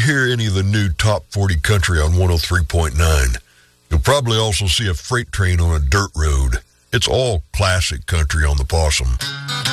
hear any of the new Top 40 country on 103.9. You'll probably also see a freight train on a dirt road. It's all classic country on the Possum.